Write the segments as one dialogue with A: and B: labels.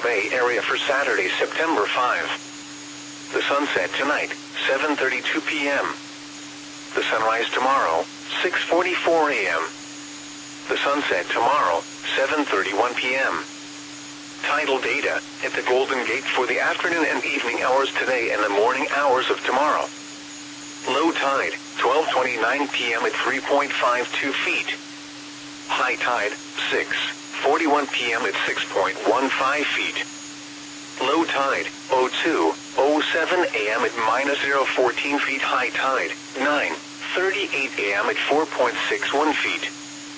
A: Bay Area for Saturday, September 5. The sunset tonight, 7:32 p.m. The sunrise tomorrow, 6:44 a.m. The sunset tomorrow, 7:31 p.m. Tidal data at the Golden Gate for the afternoon and evening hours today and the morning hours of tomorrow. Low tide, 12:29 p.m. at 3.52 feet. High tide, 6:41 p.m. at 6.15 feet. Low tide, 02:07 a.m. at -0.14 feet. High tide, 9:38 a.m. at 4.61 feet.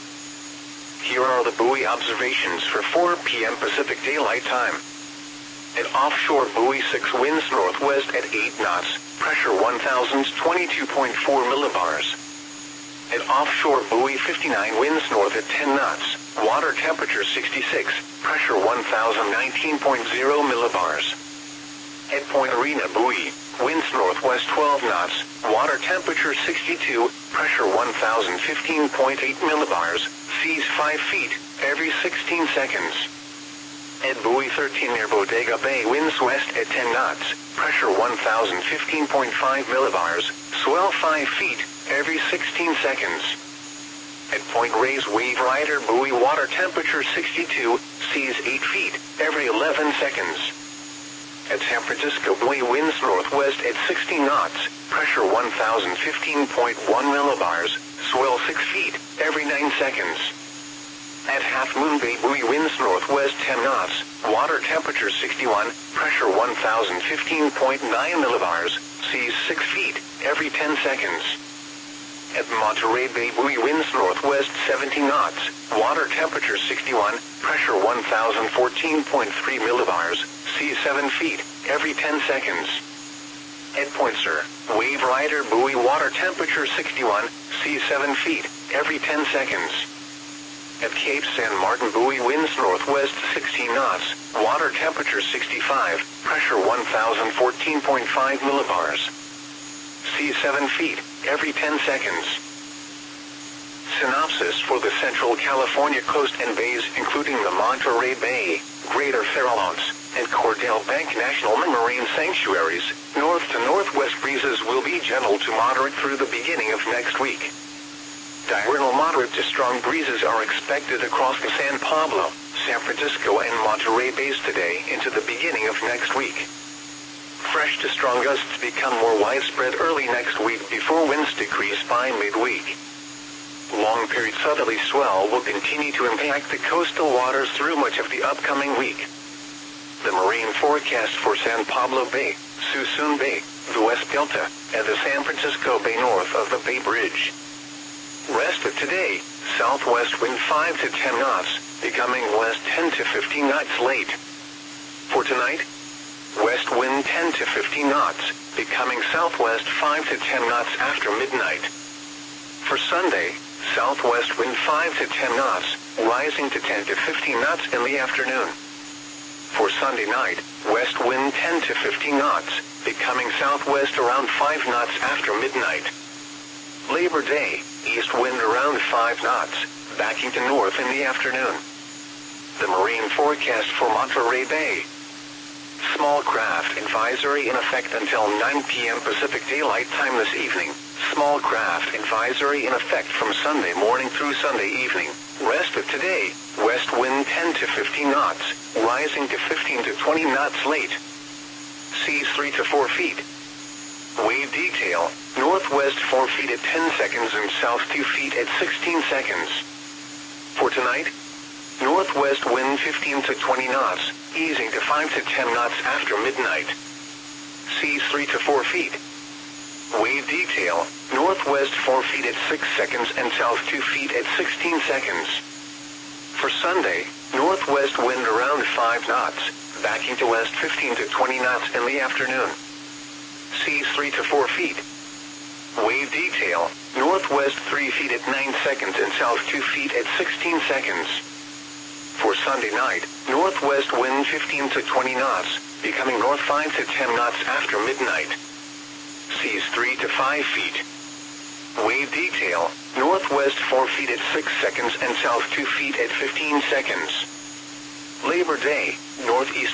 A: Here are the buoy observations for 4 p.m. Pacific Daylight Time. At offshore buoy 6 winds northwest at 8 knots, pressure 1,022.4 millibars. At offshore buoy 59 winds north at 10 knots, water temperature 66, pressure 1,019.0 millibars. At Point Arena buoy, winds northwest 12 knots, water temperature 62, pressure 1,015.8 millibars, seas 5 feet, every 16 seconds. At buoy 13 near Bodega Bay, winds west at 10 knots, pressure 1,015.5 millibars, swell 5 feet, every 16 seconds. At Point Reyes Wave Rider buoy, water temperature 62, seas 8 feet, every 11 seconds. At San Francisco buoy, winds northwest at 60 knots, pressure 1,015.1 millibars, swell 6 feet, every 9 seconds. At Half Moon Bay buoy, winds northwest 10 knots, water temperature 61, pressure 1,015.9 millibars, seas 6 feet, every 10 seconds. At Monterey Bay buoy, winds northwest 70 knots, water temperature 61, pressure 1,014.3 millibars, seas 7 feet, every 10 seconds. At Point Sur, Wave Rider buoy, water temperature 61, seas 7 feet, every 10 seconds. At Cape San Martin buoy, winds northwest 16 knots, water temperature 65, pressure 1,014.5 millibars. Seas 7 feet, every 10 seconds. Synopsis for the Central California coast and bays, including the Monterey Bay, Greater Farallones, and Cordell Bank National Marine Sanctuaries. North to northwest breezes will be gentle to moderate through the beginning of next week. Diurnal moderate to strong breezes are expected across the San Pablo, San Francisco and Monterey Bays today into the beginning of next week. Fresh to strong gusts become more widespread early next week before winds decrease by midweek. Long-period southerly swell will continue to impact the coastal waters through much of the upcoming week. The marine forecast for San Pablo Bay, Suisun Bay, the West Delta, and the San Francisco Bay north of the Bay Bridge. Rest of today, southwest wind 5 to 10 knots, becoming west 10 to 15 knots late. For tonight, west wind 10 to 15 knots, becoming southwest 5 to 10 knots after midnight. For Sunday, southwest wind 5 to 10 knots, rising to 10 to 15 knots in the afternoon. For Sunday night, west wind 10 to 15 knots, becoming southwest around 5 knots after midnight. Labor Day, east wind around 5 knots, backing to north in the afternoon. The marine forecast for Monterey Bay. Small craft advisory in effect until 9 p.m. Pacific Daylight Time this evening. Small craft advisory in effect from Sunday morning through Sunday evening. Rest of today, west wind 10 to 15 knots, rising to 15 to 20 knots late. Seas 3 to 4 feet. Wave detail, northwest 4 feet at 10 seconds and south 2 feet at 16 seconds. For tonight, northwest wind 15 to 20 knots, easing to 5 to 10 knots after midnight. Seas 3 to 4 feet. Wave detail, northwest 4 feet at 6 seconds and south 2 feet at 16 seconds. For Sunday, northwest wind around 5 knots, backing to west 15 to 20 knots in the afternoon. Seas 3 to 4 feet. Wave detail, northwest 3 feet at 9 seconds and south 2 feet at 16 seconds. For Sunday night, northwest wind 15 to 20 knots, becoming north 5 to 10 knots after midnight. Seas 3 to 5 feet. Wave detail, northwest 4 feet at 6 seconds and south 2 feet at 15 seconds. Labor Day, northeast